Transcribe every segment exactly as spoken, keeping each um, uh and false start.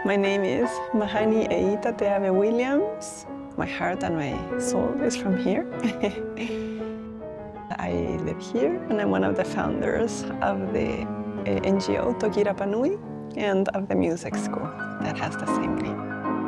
My name is Mahani Eita Teave Williams. My heart and my soul is from here. I live here, and I'm one of the founders of the uh, N G O Toki Rapa Nui and of the music school that has the same name.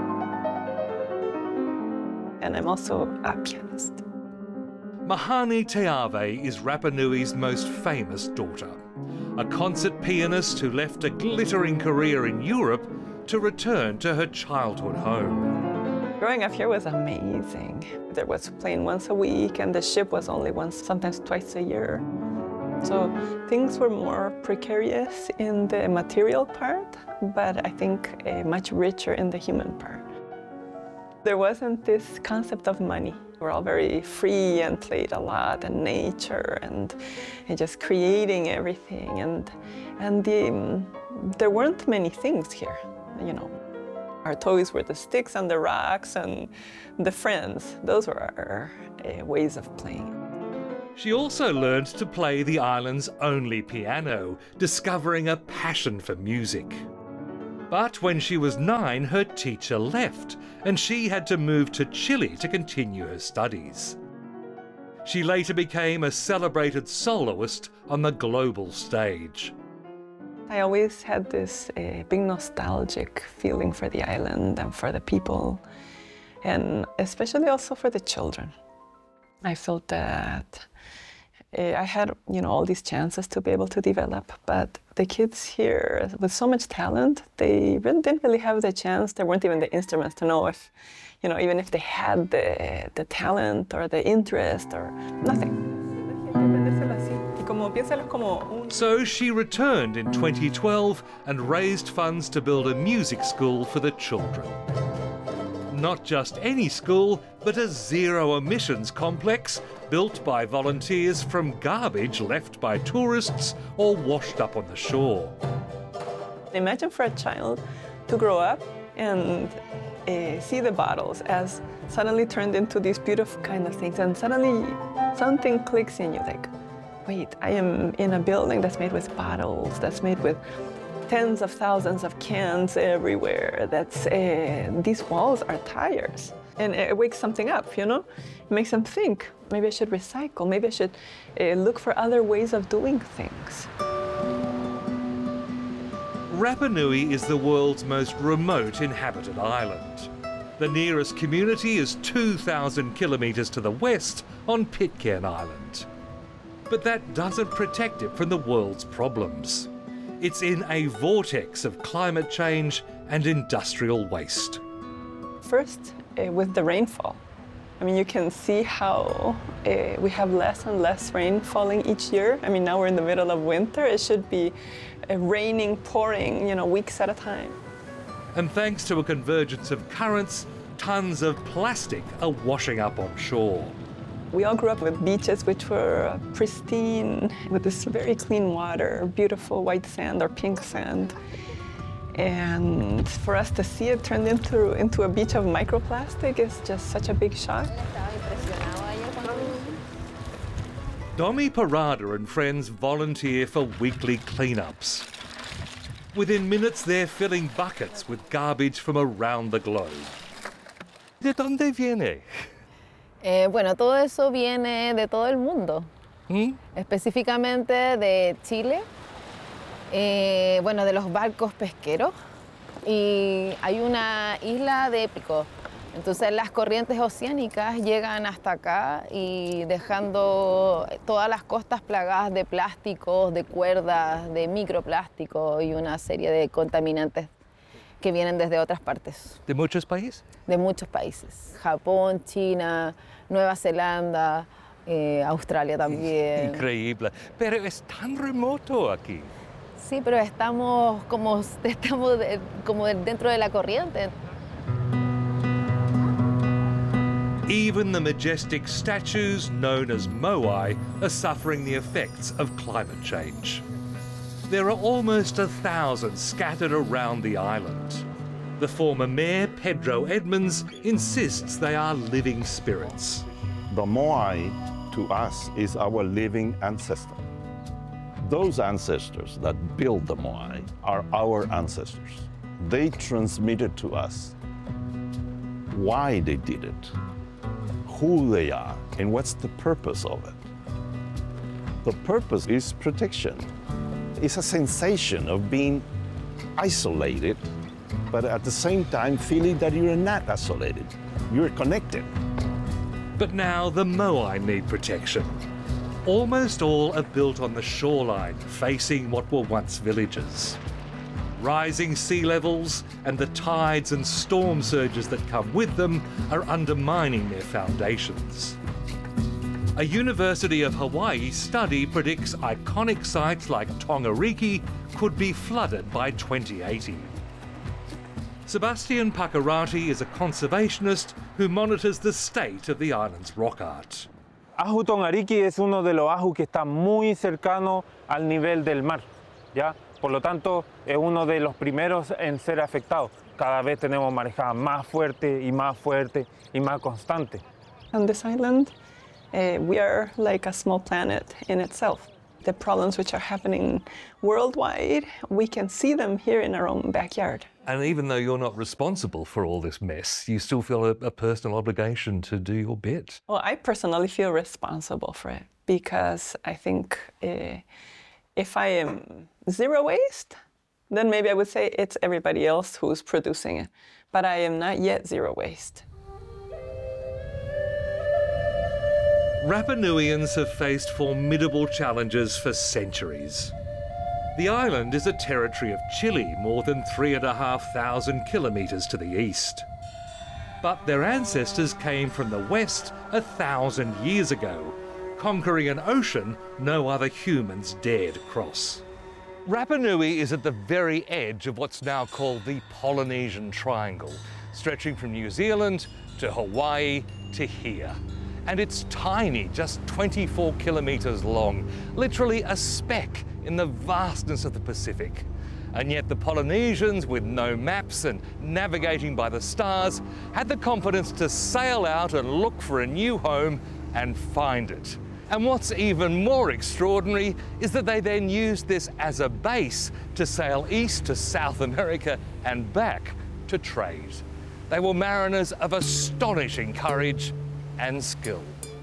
And I'm also a pianist. Mahani Teave is Rapa Nui's most famous daughter, a concert pianist who left a glittering career in Europe to return to her childhood home. Growing up here was amazing. There was playing once a week, and the ship was only once, sometimes twice a year. So things were more precarious in the material part, but I think uh, much richer in the human part. There wasn't this concept of money. We're all very free and played a lot, and nature, and, and just creating everything. And, and the, um, there weren't many things here, you know. Our toys were the sticks and the rocks and the friends. Those were our uh, ways of playing. She also learned to play the island's only piano, discovering a passion for music. But when she was nine, her teacher left, and she had to move to Chile to continue her studies. She later became a celebrated soloist on the global stage. I always had this uh, big nostalgic feeling for the island and for the people, and especially also for the children. I felt that uh, I had, you know, all these chances to be able to develop, but the kids here with so much talent, they really didn't really have the chance. There weren't even the instruments to know if, you know, even if they had the, the talent or the interest or nothing. So she returned in twenty twelve and raised funds to build a music school for the children. Not just any school, but a zero-emissions complex built by volunteers from garbage left by tourists or washed up on the shore. Imagine for a child to grow up and uh, see the bottles as suddenly turned into these beautiful kind of things, and suddenly something clicks in you, like, wait, I am in a building that's made with bottles, that's made with tens of thousands of cans everywhere. That's, uh, these walls are tires. And it wakes something up, you know? It makes them think, maybe I should recycle, maybe I should uh, look for other ways of doing things. Rapa Nui is the world's most remote inhabited island. The nearest community is two thousand kilometres to the west on Pitcairn Island. But that doesn't protect it from the world's problems. It's in a vortex of climate change and industrial waste. First, uh, with the rainfall. I mean, you can see how uh, we have less and less rain falling each year. I mean, now we're in the middle of winter. It should be uh, raining, pouring, you know, weeks at a time. And thanks to a convergence of currents, tons of plastic are washing up on shore. We all grew up with beaches which were pristine, with this very clean water, beautiful white sand or pink sand. And for us to see it turned into, into a beach of microplastic is just such a big shock. Domi Parada and friends volunteer for weekly cleanups. Within minutes, they're filling buckets with garbage from around the globe. ¿De dónde viene? Eh, bueno, todo eso viene de todo el mundo, ¿Mm? Específicamente de Chile, eh, bueno, de los barcos pesqueros, y hay una isla de Pico. Entonces las corrientes oceánicas llegan hasta acá y dejando todas las costas plagadas de plásticos, de cuerdas, de microplásticos y una serie de contaminantes que vienen desde otras partes. ¿De muchos países? De muchos países. Japón, China, Nueva Zelanda, eh, Australia también. Increíble. Pero es tan remoto aquí. Sí, pero estamos como, estamos de, como dentro de la corriente. Even the majestic statues known as moai are suffering the effects of climate change. There are almost a thousand scattered around the island. The former mayor, Pedro Edmonds, insists they are living spirits. The moai, to us, is our living ancestor. Those ancestors that built the moai are our ancestors. they transmitted to us why they did it, who they are, and what's the purpose of it. The purpose is protection. It's a sensation of being isolated, but at the same time feeling that you're not isolated, you're connected. But now the Moai need protection. Almost all are built on the shoreline, facing what were once villages. Rising sea levels and the tides and storm surges that come with them are undermining their foundations. A University of Hawaii study predicts iconic sites like Tongariki could be flooded by twenty eighty. Sebastian Pacarati is a conservationist who monitors the state of the island's rock art. Ahu Tongariki es uno de los ajus que está muy cercano al nivel del mar, ¿ya? Por lo tanto, es uno de los primeros en ser afectados. Cada vez tenemos marejadas más fuertes y más fuertes y más constantes. On this island, uh, we are like a small planet in itself. The problems which are happening worldwide, we can see them here in our own backyard. And even though you're not responsible for all this mess, you still feel a, a personal obligation to do your bit. Well, I personally feel responsible for it because I think uh, if I am zero waste, then maybe I would say it's everybody else who's producing it. But I am not yet zero waste. Rapa Nuians have faced formidable challenges for centuries. The island is a territory of Chile, more than three and a half thousand kilometres to the east. But their ancestors came from the west a thousand years ago, conquering an ocean no other humans dared cross. Rapa Nui is at the very edge of what's now called the Polynesian Triangle, stretching from New Zealand to Hawaii to here. And it's tiny, just twenty-four kilometres long, literally a speck in the vastness of the Pacific. And yet the Polynesians, with no maps and navigating by the stars, had the confidence to sail out and look for a new home and find it. And what's even more extraordinary is that they then used this as a base to sail east to South America and back to trade. They were mariners of astonishing courage and skill.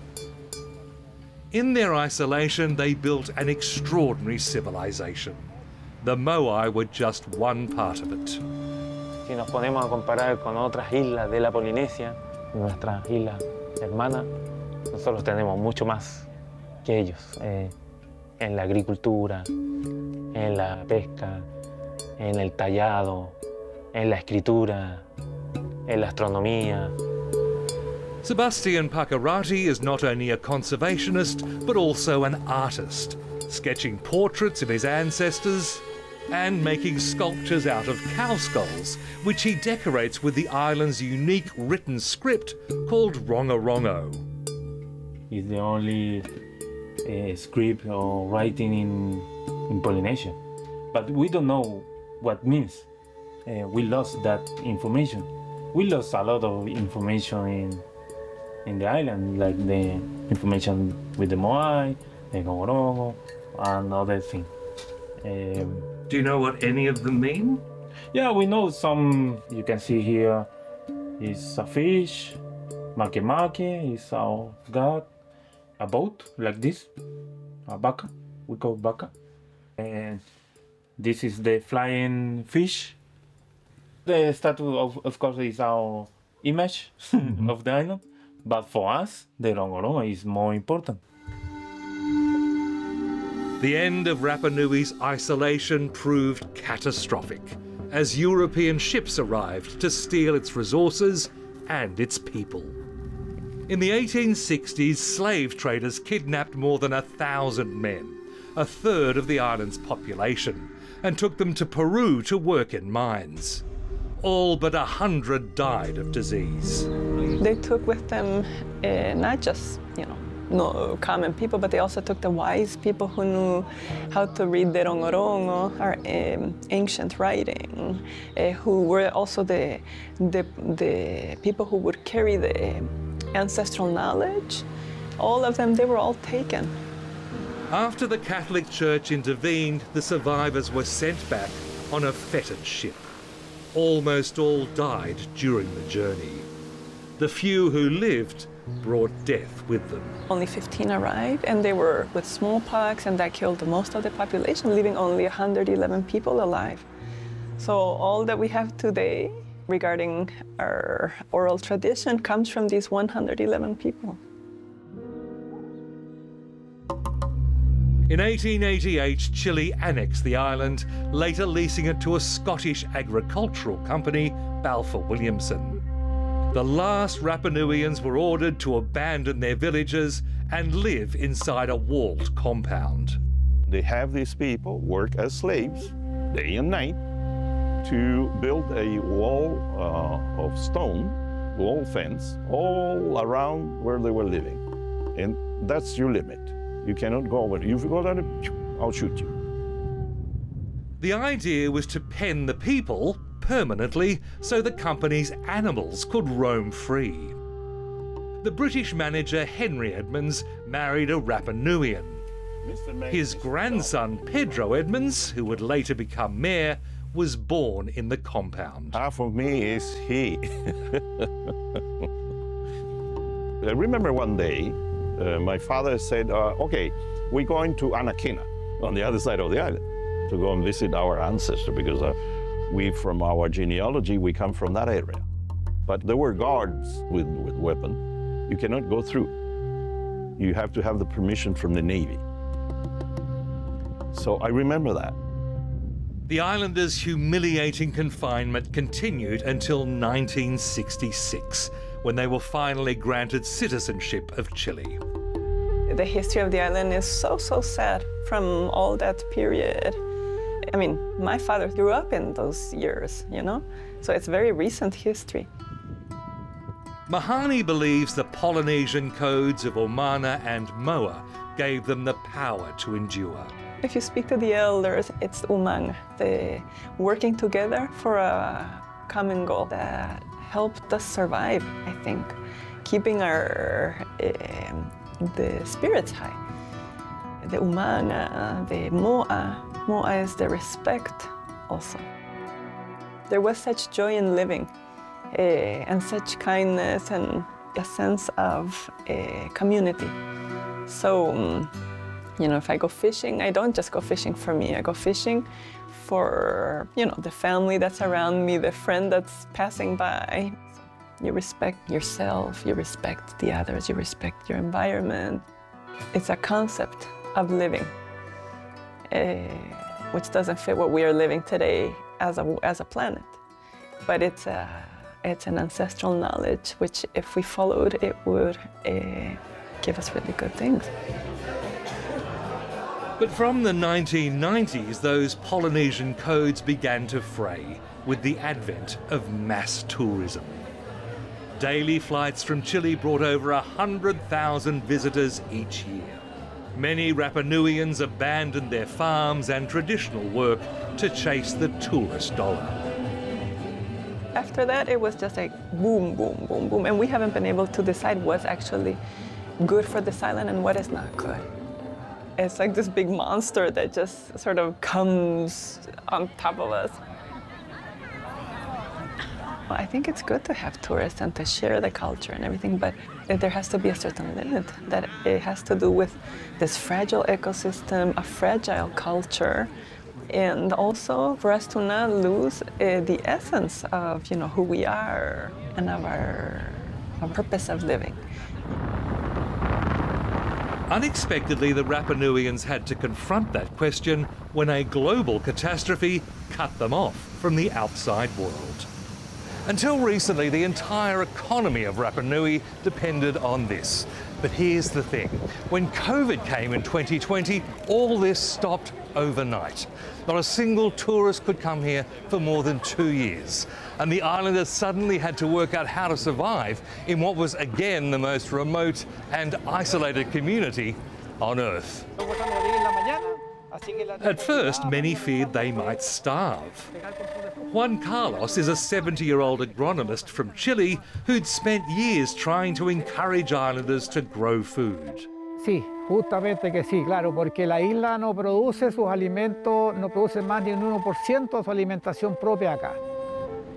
In their isolation, they built an extraordinary civilization. The Moai were just one part of it. Si nos ponemos a comparar con otras islas de la Polinesia, nuestras islas hermanas, nosotros tenemos mucho más que ellos eh, en la agricultura, en la pesca, en el tallado, en la escritura, en la astronomía. Sebastian Pacarati is not only a conservationist, but also an artist, sketching portraits of his ancestors and making sculptures out of cow skulls, which he decorates with the island's unique written script called Rongorongo. It's the only uh, script or writing in, in Polynesian. But we don't know what it means. Uh, we lost that information. We lost a lot of information in in the island, like the information with the Moai, the Rongorongo, and other things. Um, Do you know what any of them mean? yeah, we know some. You can see here is a fish, Makemake is our god, a boat like this, a baka, we call baka. And this is the flying fish. The statue, of, of course, is our image of the island. But for us, the Rongorongo is more important. The end of Rapa Nui's isolation proved catastrophic as European ships arrived to steal its resources and its people. In the eighteen sixties, slave traders kidnapped more than a thousand men, a third of the island's population, and took them to Peru to work in mines. All but a hundred died of disease. They took with them uh, not just, you know, no common people, but they also took the wise people who knew how to read the Rongorongo, or um, ancient writing, uh, who were also the, the, the people who would carry the ancestral knowledge. All of them, they were all taken. After the Catholic Church intervened, the survivors were sent back on a fettered ship. almost all died during the journey. The few who lived brought death with them. Only fifteen arrived, and they were with smallpox, and that killed most of the population, leaving only one hundred eleven people alive. So all that we have today regarding our oral tradition comes from these one hundred eleven people. In eighteen eighty-eight, Chile annexed the island, later leasing it to a Scottish agricultural company, Balfour Williamson. The last Rapa Nuians were ordered to abandon their villages and live inside a walled compound. They have these people work as slaves, day and night, to build a wall uh, of stone, wall fence, all around where they were living. And that's your limit. You cannot go over. If you go down, I'll shoot you. The idea was to pen the people permanently so the company's animals could roam free. The British manager Henry Edmonds married a Rapa Nuian. His grandson Pedro Edmonds, who would later become mayor, was born in the compound. Half of me is he. I remember one day, uh, my father said, uh, okay, we're going to Anaquena, on the other side of the island, to go and visit our ancestor, because uh, we, from our genealogy, we come from that area. But there were guards with, with weapons. You cannot go through. You have to have the permission from the Navy. So I remember that. The islanders' humiliating confinement continued until nineteen sixty-six, when they were finally granted citizenship of Chile. The history of the island is so, so sad from all that period. I mean, my father grew up in those years, you know? So it's very recent history. Mahani believes the Polynesian codes of Omana and Moa gave them the power to endure. If you speak to the elders, it's umang, the working together for a common goal that helped us survive, I think, keeping our um, the spirits high. The umana, the moa, moa is the respect also. There was such joy in living uh, and such kindness and a sense of uh, community. So. Um, You know, if I go fishing, I don't just go fishing for me. I go fishing for, you know, the family that's around me, the friend that's passing by. You respect yourself, you respect the others, you respect your environment. It's a concept of living, uh, which doesn't fit what we are living today as a, as a planet. But it's, a, it's an ancestral knowledge, which if we followed, it would uh, give us really good things. But from the nineteen nineties, those Polynesian codes began to fray with the advent of mass tourism. Daily flights from Chile brought over one hundred thousand visitors each year. Many Rapa Nuians abandoned their farms and traditional work to chase the tourist dollar. After that, it was just like boom, boom, boom, boom, and we haven't been able to decide what's actually good for this island and what is not good. It's like this big monster that just sort of comes on top of us. Well, I think it's good to have tourists and to share the culture and everything, but there has to be a certain limit, that it has to do with this fragile ecosystem, a fragile culture, and also for us to not lose uh, the essence of, you know, who we are and of our, our purpose of living. Unexpectedly, the Rapa Nuians had to confront that question when a global catastrophe cut them off from the outside world. Until recently, the entire economy of Rapa Nui depended on this. But here's the thing. When COVID came in twenty twenty, all this stopped overnight. Not a single tourist could come here for more than two years. And the islanders suddenly had to work out how to survive in what was again the most remote and isolated community on Earth. At first, many feared they might starve. Juan Carlos is a seventy-year-old agronomist from Chile who'd spent years trying to encourage islanders to grow food. Sí, justamente que sí, claro, porque la isla no produce sus alimentos, no produce más de un uno por ciento de su alimentación propia acá.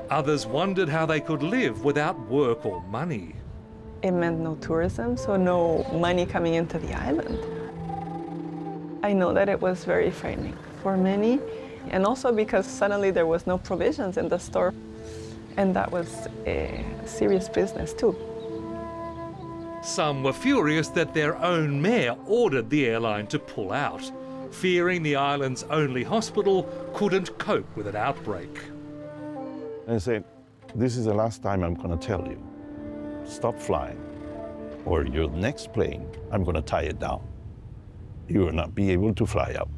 Others wondered how they could live without work or money. It meant no tourism, so no money coming into the island. I know that it was very frightening for many, and also because suddenly there was no provisions in the store, and that was a serious business too. Some were furious that their own mayor ordered the airline to pull out, fearing the island's only hospital couldn't cope with an outbreak. And I said, this is the last time I'm going to tell you. Stop flying, or your next plane, I'm going to tie it down. You will not be able to fly up.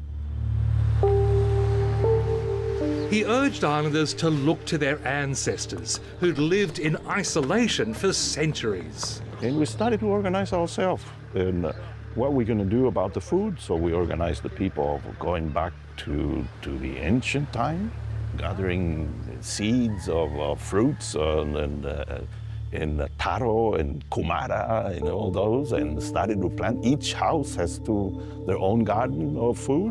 He urged islanders to look to their ancestors who'd lived in isolation for centuries. And we started to organize ourselves. And uh, what we're going to do about the food, so we organized the people of going back to, to the ancient time, gathering seeds of uh, fruits uh, and, uh, and uh, taro and kumara and all those, and started to plant. Each house has to their own garden of food.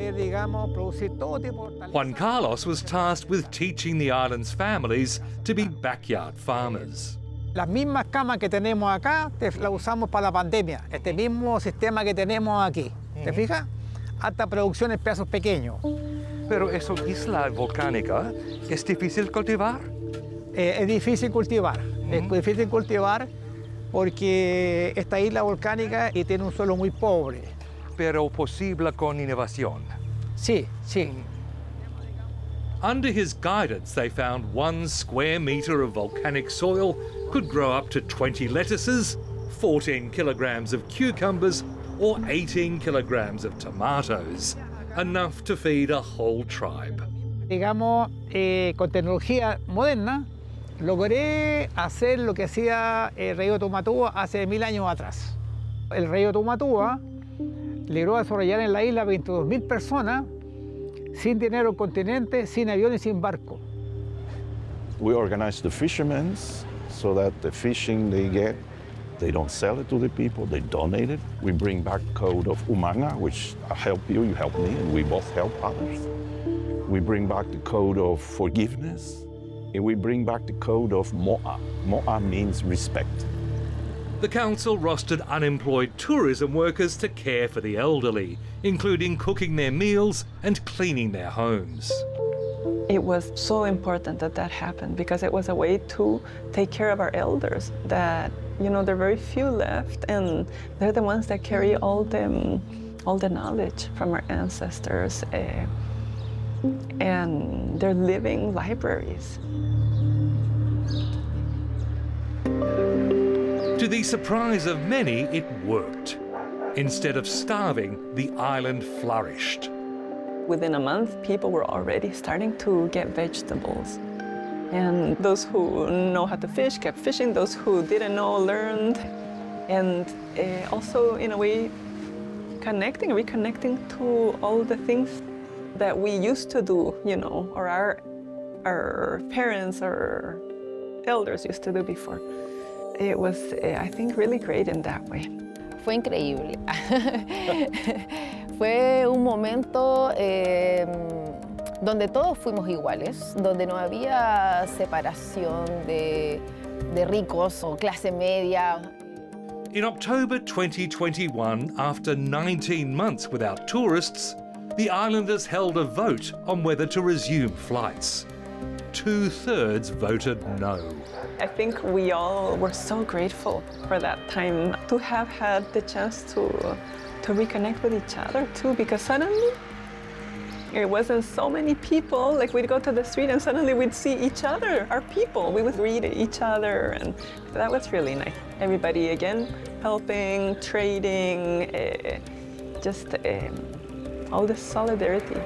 Juan Carlos was tasked with teaching the island's families to be backyard farmers. Las mismas camas que tenemos acá, las usamos para la pandemia. Este mismo sistema que tenemos aquí. ¿Te fijas? Hasta producción en pedazos pequeños. Pero esa isla volcánica, ¿es difícil cultivar? Eh, es difícil cultivar. Es difícil cultivar porque esta isla volcánica y tiene un suelo muy pobre. Pero posible con innovación. Sí, sí. Under his guidance, they found one square metre of volcanic soil could grow up to twenty lettuces, fourteen kilograms of cucumbers, or eighteen kilograms of tomatoes, enough to feed a whole tribe. Digamos, eh, con tecnología moderna, logré hacer lo que hacía el Río Tumatúa hace mil años atrás. El Río Tumatúa logró desarrollar en la isla veintidós mil personas sin dinero al continente, sin avión y sin barco. We organize the fishermen so that the fishing they get, they don't sell it to the people, they donate it. We bring back code of umanga, which I help you, you help me, and we both help others. We bring back the code of forgiveness, and we bring back the code of mo'a. Mo'a means respect. The council rostered unemployed tourism workers to care for the elderly, including cooking their meals and cleaning their homes. It was so important that that happened because it was a way to take care of our elders that, you know, there are very few left, and they're the ones that carry all the, all the knowledge from our ancestors, uh, and they're living libraries. To the surprise of many, it worked. Instead of starving, the island flourished. Within a month, people were already starting to get vegetables. And those who know how to fish kept fishing, those who didn't know learned. And uh, also, in a way, connecting, reconnecting to all the things that we used to do, you know, or our, our parents or elders used to do before. It was, uh, I think, really great in that way. Fue increíble. Fue un momento eh, donde todos fuimos iguales, donde no había separación de, de ricos o clase media. In October twenty twenty-one, after nineteen months without tourists, the islanders held a vote on whether to resume flights. Two-thirds voted no. I think we all were so grateful for that time to have had the chance to, to reconnect with each other too, because suddenly it wasn't so many people. Like we'd go to the street and suddenly we'd see each other, our people. We would greet each other, and that was really nice. Everybody again helping, trading, uh, just uh, all this solidarity.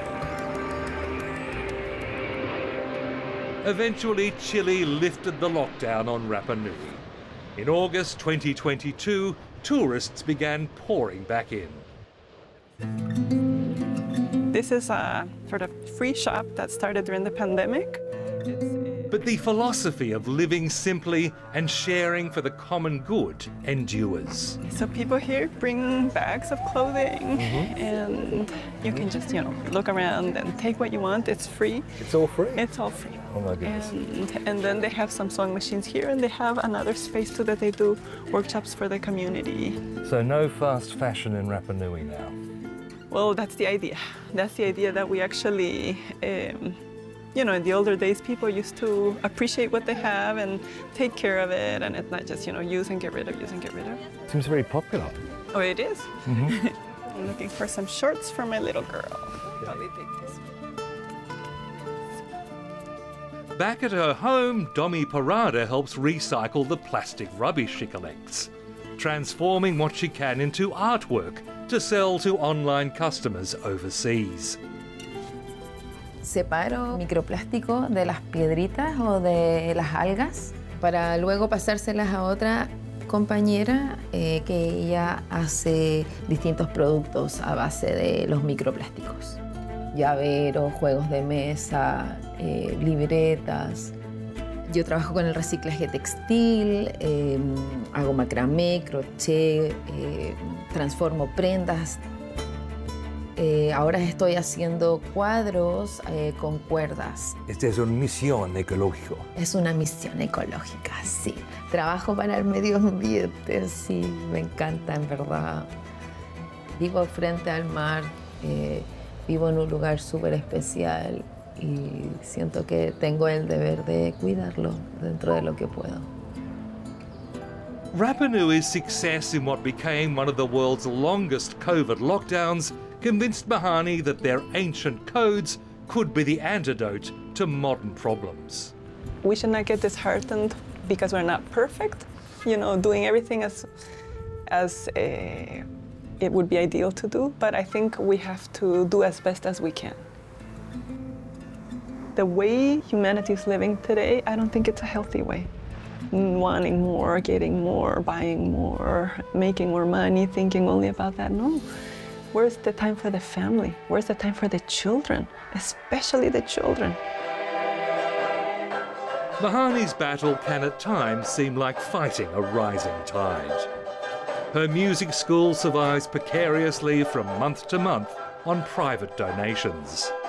Eventually, Chile lifted the lockdown on Rapa Nui. In August twenty twenty-two, tourists began pouring back in. This is a sort of free shop that started during the pandemic. but the philosophy of living simply and sharing for the common good endures. So people here bring bags of clothing, mm-hmm. and you can just, you know, look around and take what you want. It's free. It's all free? It's all free. Oh my goodness. And, and then they have some sewing machines here, and they have another space too that they do workshops for the community. So no fast fashion in Rapa Nui now? Well, that's the idea. That's the idea that we actually, um, you know, in the older days, people used to appreciate what they have and take care of it, and it's not just, you know, use and get rid of, use and get rid of. Seems very popular. Oh, it is? Mm-hmm. I'm looking for some shorts for my little girl. Probably take this one. Back at her home, Domi Parada helps recycle the plastic rubbish she collects, transforming what she can into artwork to sell to online customers overseas. Separo microplástico de las piedritas o de las algas para luego pasárselas a otra compañera eh, que ella hace distintos productos a base de los microplásticos. Llaveros, juegos de mesa, eh, libretas. Yo trabajo con el reciclaje textil, eh, hago macramé, crochet, eh, transformo prendas. Eh, ahora estoy haciendo cuadros eh, con cuerdas. Esta es una misión ecológica. Es una misión ecológica, sí. Trabajo para el medio ambiente, sí, me encanta, en verdad. Vivo frente al mar, eh, vivo en un lugar súper especial y siento que tengo el deber de cuidarlo dentro de lo que puedo. Rapa Nui's success in what became one of the world's longest COVID lockdowns convinced Mahani that their ancient codes could be the antidote to modern problems. We should not get disheartened because we're not perfect, you know, doing everything as, as a, it would be ideal to do, but I think we have to do as best as we can. The way humanity is living today, I don't think it's a healthy way. Wanting more, getting more, buying more, making more money, thinking only about that, no. Where's the time for the family? Where's the time for the children, especially the children? Mahani's battle can at times seem like fighting a rising tide. Her music school survives precariously from month to month on private donations.